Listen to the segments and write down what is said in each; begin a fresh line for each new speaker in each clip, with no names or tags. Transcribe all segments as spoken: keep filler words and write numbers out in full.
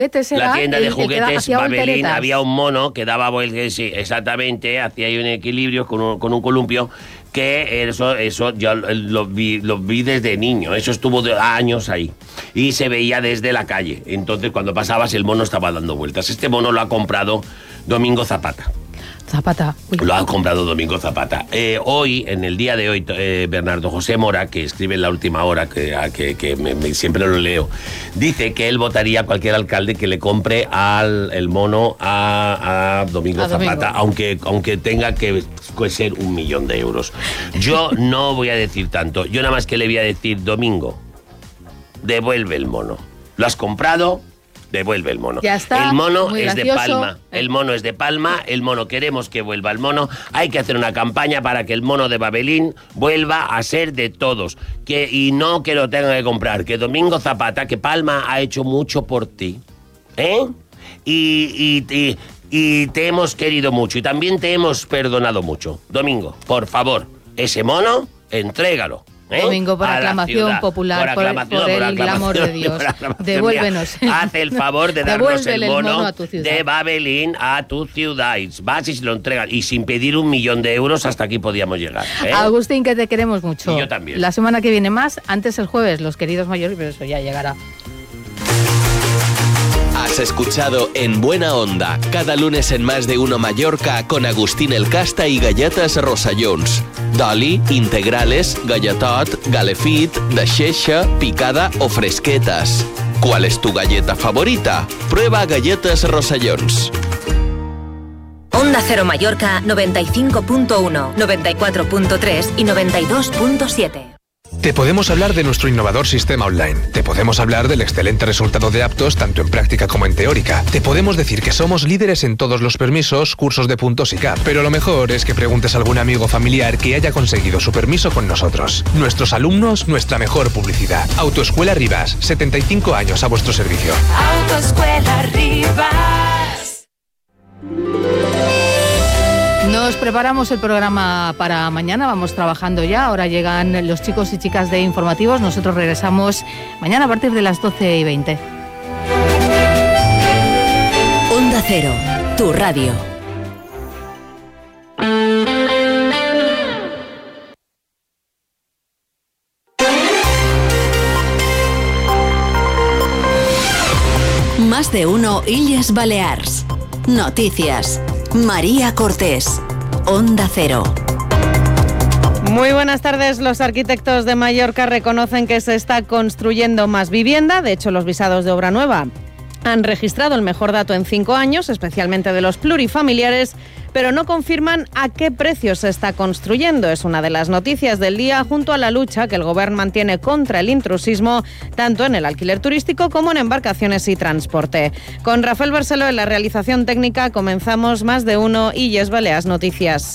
la tienda de
el,
juguetes
el
Babelín, había un mono que daba vueltas, sí, exactamente, hacía ahí un equilibrio con un, con un columpio, que eso, eso yo lo vi, lo vi desde niño, eso estuvo de años ahí, y se veía desde la calle, entonces cuando pasabas el mono estaba dando vueltas. Este mono lo ha comprado Domingo Zapata.
Zapata. Uy.
Lo ha comprado Domingo Zapata. Eh, hoy, en el día de hoy, eh, Bernardo José Mora, que escribe en La Última Hora, que, que, que me, me, siempre lo leo, dice que él votaría a cualquier alcalde que le compre al el mono a, a Domingo a Zapata, Domingo. Aunque, aunque tenga que ser un millón de euros. Yo no voy a decir tanto. Yo nada más que le voy a decir, Domingo, devuelve el mono. ¿Lo has comprado? Devuelve el mono.
Ya está,
el mono es
gracioso.
de Palma. El mono es de Palma. El mono queremos que vuelva el mono. Hay que hacer una campaña para que el mono de Babelín vuelva a ser de todos. Que, y no que lo tengan que comprar. Que Domingo Zapata, que Palma ha hecho mucho por ti. ¿Eh? Y, y, y, y te hemos querido mucho. Y también te hemos perdonado mucho. Domingo, por favor, ese mono, entrégalo. ¿Eh?
Domingo, por aclamación popular, por, aclamación, por, por el amor de Dios. Devuélvenos.
Mira, haz el favor de darnos el mono, mono de Babelín a tu ciudad. Y vas y se lo entregan. Y sin pedir un millón de euros, hasta aquí podíamos llegar. ¿eh?
Agustín, que te queremos mucho.
Y yo también.
La semana que viene más, antes el jueves, los queridos mayores, pero eso ya llegará.
Has escuchado En Buena Onda, cada lunes en Más de Uno Mallorca con Agustín El Casta y galletas Rosallons. D'oli, integrales, galletot, galefit, de xeixa, picada o fresquetas. ¿Cuál es tu galleta favorita? Prueba galletas Rosallons.
Onda Cero Mallorca noventa y cinco punto uno, noventa y cuatro punto tres y noventa y dos punto siete.
Te podemos hablar de nuestro innovador sistema online. Te podemos hablar del excelente resultado de aptos tanto en práctica como en teórica. Te podemos decir que somos líderes en todos los permisos, cursos de puntos y C A P. Pero lo mejor es que preguntes a algún amigo o familiar que haya conseguido su permiso con nosotros. Nuestros alumnos, nuestra mejor publicidad. Autoescuela Rivas, setenta y cinco años a vuestro servicio.
Autoescuela Rivas.
Nos preparamos el programa para mañana, vamos trabajando ya, ahora llegan los chicos y chicas de informativos, nosotros regresamos mañana a partir de las doce y veinte.
Onda Cero, tu radio. Más de Uno Illes Balears. Noticias. María Cortés, Onda Cero.
Muy buenas tardes. Los arquitectos de Mallorca reconocen que se está construyendo más vivienda. De hecho, los visados de obra nueva han registrado el mejor dato en cinco años, especialmente de los plurifamiliares, pero no confirman a qué precio se está construyendo. Es una de las noticias del día, junto a la lucha que el Gobierno mantiene contra el intrusismo, tanto en el alquiler turístico como en embarcaciones y transporte. Con Rafael Barceló en la realización técnica comenzamos Más de Uno Illes Balears Noticias.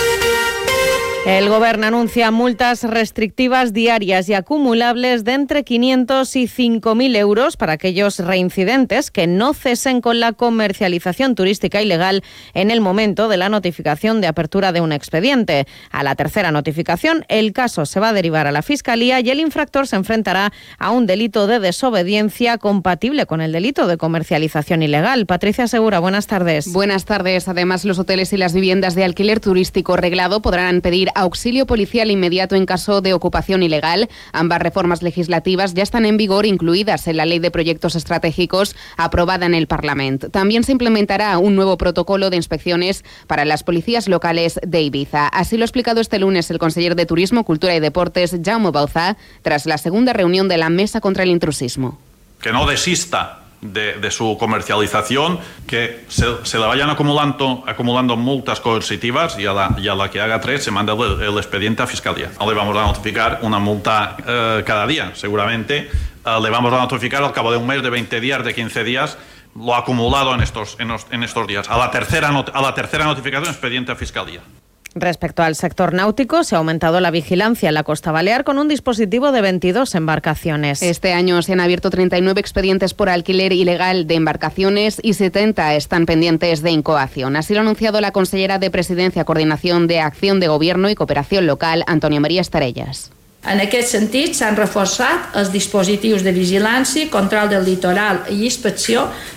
El Gobierno anuncia multas restrictivas diarias y acumulables de entre quinientos y cinco mil euros para aquellos reincidentes que no cesen con la comercialización turística ilegal en el momento de la notificación de apertura de un expediente. A la tercera notificación, el caso se va a derivar a la Fiscalía y el infractor se enfrentará a un delito de desobediencia compatible con el delito de comercialización ilegal. Patricia Segura, buenas tardes.
Buenas tardes. Además, los hoteles y las viviendas de alquiler turístico reglado podrán pedir auxilio policial inmediato en caso de ocupación ilegal. Ambas reformas legislativas ya están en vigor, incluidas en la Ley de Proyectos Estratégicos aprobada en el Parlamento. También se implementará un nuevo protocolo de inspecciones para las policías locales de Ibiza. Así lo ha explicado este lunes el conseller de Turismo, Cultura y Deportes, Jaume Bauzá, tras la segunda reunión de la Mesa contra el Intrusismo.
Que no desista De, de su comercialización, que se, se le vayan acumulando, acumulando multas coercitivas y a, la, y a la que haga tres se manda el, el expediente a Fiscalía. No le vamos a notificar una multa eh, cada día, seguramente. Eh, le vamos a notificar al cabo de un mes, de veinte días, de quince días, lo acumulado en estos, en, los, en estos días. A la, tercera not, a la tercera notificación, expediente a Fiscalía.
Respecto al sector náutico, se ha aumentado la vigilancia en la Costa Balear con un dispositivo de veintidós embarcaciones.
Este año se han abierto treinta y nueve expedientes por alquiler ilegal de embarcaciones y setenta están pendientes de incoación. Así lo ha anunciado la consellera de Presidencia, Coordinación de Acción de Gobierno y Cooperación Local, Antonia María Estarellas.
En aquest sentit, s'han reforçat els dispositius de vigilància, control del litoral i inspecció